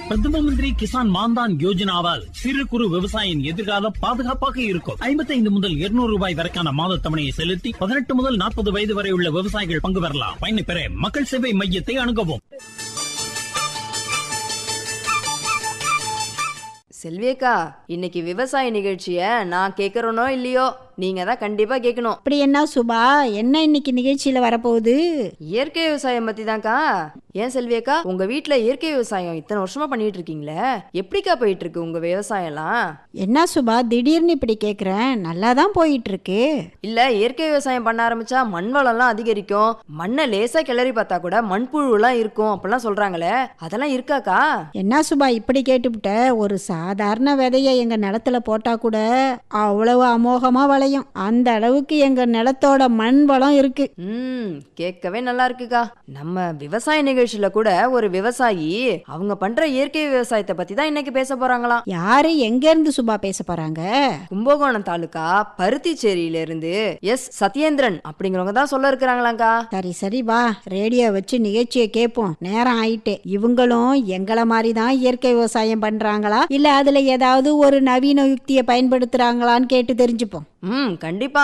பிரதம மந்திரி கிசான் மான்தான் யோஜனாவால் சிறு குறு விவசாயியின் எதிர்காலம் பாதுகாப்பாக இருக்கும். 55 முதல் 200 ரூபாய் வரைக்கான மாத தவணையை செலுத்தி 18 முதல் 40 வயது வரை உள்ள விவசாயிகள் பங்கு பெறலாம். பயனை பெற மக்கள் சேவை மையத்தை அணுகவும். செல்வியக்கா, இன்னைக்கு விவசாய நிகழ்ச்சிய நான் கேட்கறனோ இல்லையோ, நீங்க தான் கண்டிப்பா கேட்கணும். அப்படி என்ன சுபா, என்ன இன்னைக்கு நிகழ்ச்சியில வரப்போகுது? இயற்கை விவசாயம் பத்தி தான்க்கா. ஏன் செல்வியக்கா, உங்க வீட்டுல இயற்கை விவசாயம் இத்தனை வருஷமா பண்ணிட்டு இருக்கீங்களே, எப்படிக்கா போயிட்டு இருக்கு உங்க விவசாயம் எல்லாம்? என்ன சுபா திடீர்னு இப்படி கேக்குறேன்? நல்லா தான் போயிட்டு இருக்கு. இல்ல, இயற்கை விவசாயம் பண்ண ஆரம்பிச்சா மண் வளம்லாம் அதிகரிக்கும், மண்ணை லேசா கிளறி பார்த்தா கூட மண்புழு எல்லாம் இருக்கும் அப்படிலாம் சொல்றாங்களே, அதெல்லாம் இருக்காக்கா? என்ன சுபா இப்படி கேட்டுவிட்ட? ஒரு சாதாரண விதைய எங்க நிலத்துல போட்டா கூட அவ்வளவு அமோகமா வளையும். அந்த அளவுக்கு எங்க நிலத்தோட மண் வளம் இருக்கு. கேட்கவே நல்லா இருக்குக்கா. நம்ம விவசாய நிகழ்ச்சியில கூட ஒரு விவசாயி அவங்க பண்ற இயற்கை விவசாயத்தை பத்தி தான் இன்னைக்கு பேச போறாங்களாம். யாரு, எங்க இருந்து சுபா பேச போறாங்க? கும்பகோணம் தாலுகா பருத்திச்சேரியில இருந்து சத்யேந்திரன் அப்படிங்கிறவங்க தான் சொல்ல இருக்கிறாங்களாக்கா. சரி சரி வா, ரேடியோ வச்சு நிகழ்ச்சியை கேட்போம். நேரம் ஆயிட்டே. இவங்களும் எங்களை மாதிரி தான் இயற்கை விவசாயம் பண்றாங்களா, இல்ல அதுல ஏதாவது ஒரு நவீன யுக்தியை பயன்படுத்துறாங்களான்னு கேட்டு தெரிஞ்சுப்போம். கண்டிப்பா.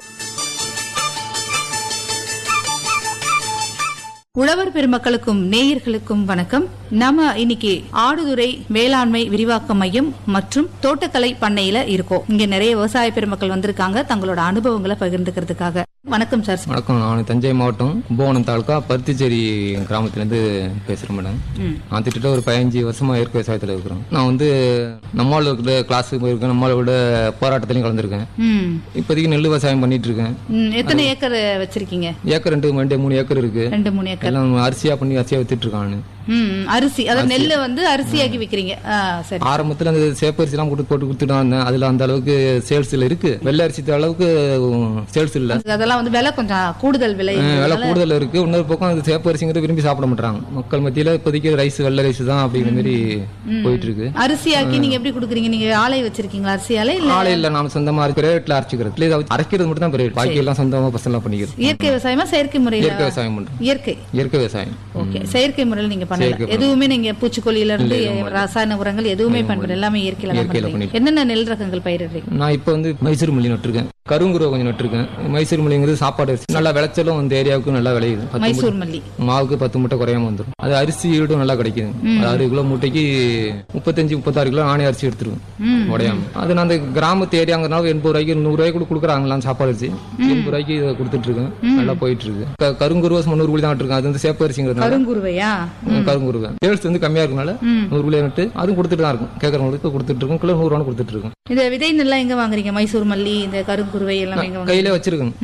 உழவர் பெருமக்களுக்கும் நேயர்களுக்கும் வணக்கம். நாம இன்னைக்கு ஆடுதுறை வேளாண்மை விரிவாக்க மையம் மற்றும் தோட்டக்கலை பண்ணையில இருக்கோம். இங்க நிறைய விவசாய பெருமக்கள் வந்திருக்காங்க தங்களோட அனுபவங்களை பகிர்ந்துக்கிறதுக்காக. வணக்கம் சார். வணக்கம். நான் தஞ்சை மாவட்டம் கும்பகோணம் தாலுக்கா பருத்திச்சேரி கிராமத்திலேருந்து பேசுறேன் மேடம். நான் திட்ட ஒரு 15 வருஷமா இயற்கை விவசாயத்தில் இருக்கிறேன். நான் நம்மளோட கிளாஸுக்கு போயிருக்கேன், நம்மளோட போராட்டத்திலையும் கலந்துருக்கேன். இப்போதைக்கு நெல் விவசாயம் பண்ணிட்டு இருக்கேன். எத்தனை ஏக்கர் வச்சிருக்கீங்க? ஏக்கர் 2-3 ஏக்கர் இருக்கு. 2-3 ஏக்கர் எல்லாம் அரிசியா வித்துட்டு இருக்கான். அரிசி, அதாவது நெல்லை அரிசியாக்கி விக்கிறீங்க. சரி. ஆரம்பத்துல அந்த சேப்பரிசி எல்லாம் போட்டு கொடுத்துட்டு வந்தேன். அதுல அந்த அளவுக்கு சேல்ஸ்ல இருக்கு. வெள்ளை அரிசி அளவுக்கு சேல்ஸ் இல்ல. அதெல்லாம் விலை கொஞ்சம் கூடுதல், விலை கூடுதல் இருக்கு. இன்னொரு பக்கம் அந்த சேப்பரிசிங்கிறது விரும்பி சாப்பிட மாட்டாங்க மக்கள் மத்தியில. இப்போதைக்கு ரைஸ், வெள்ளை ரைஸ் தான் அப்படிங்கிற மாதிரி போயிட்டு இருக்கு. அரிசியாக்கி நீங்க எப்படி கொடுக்குறீங்க? நீங்க ஆலை வச்சிருக்கீங்களா? அரிசி ஆலை இல்ல நான் சொந்தமா பிரேட்ல அரைச்சிக்கிறது. அரைக்கிறது மட்டும் தான் பிரேட், பாக்கி எல்லாம் சொந்தமா பசங்க பண்ணிக்கிறது. இயற்கை விவசாயமா செயற்கை முறையில்? இயற்கை விவசாயம் பண்றோம். இயற்கை விவசாயம். ஓகே. செயற்கை முறையில் நீங்க பண்ணல எதுவுமே? நீங்க பூச்சிக்கொல்லியில இருந்து ரசாயன உரங்கள் எதுவுமே பண்ற, எல்லாமே இயற்கையில பண்றீங்க. என்னென்ன நெல் ரகங்கள் பயிரிடுறீங்க? நான் இப்ப மைசூர் மல்லி நட்டுருக்கேன், கருங்குருவை கொஞ்சம் நட்டுருக்கேன். மைசூர் மல்லிங்கிறது சாப்பாடு அரிசி, நல்லா விளைச்சலும் இந்த ஏரியாவுக்கு நல்லா விளையுது. மைசூர் மல்லி மாவுக்கு 10 மூட்டை குறையாம வந்துடும். அது அரிசி ஈடும் நல்லா கிடைக்குது. 6 கிலோ மூட்டைக்கு 35-36 கிலோ நானே அரிசி எடுத்துருவேன் உடையாம. அது நான் அந்த கிராமத்து ஏரியாங்கிறனால 80 ரூபாய்க்கு 100 ரூபாய்க்கு கூட கொடுக்குறாங்களாம் சாப்பாடு அரிசி. 80 ரூபாய்க்கு கொடுத்துட்டு இருக்கேன். நல்லா போயிட்டு இருக்கு. கருங்குருவை 100 கூலி தான் இருக்கேன். அது சேப்பு அரிசிங்கிறது. கருங்குருவையா? கருங்குருவை சேல்ஸ் கம்மியா இருக்கனால 100 கூலி நட்டு அதுவும் கொடுத்துட்டு தான் இருக்கும். கேட்கறவங்களுக்கு கொடுத்துட்டு இருக்கும். கிலோ 100 ரூபான்னு கொடுத்துட்டு இருக்கும். இந்த விதை நெல்லாம் எங்க வாங்குறீங்க? மைசூர் மல்லி, இந்த கருங்குருவை எல்லாம் கையில வச்சிருக்கேன்.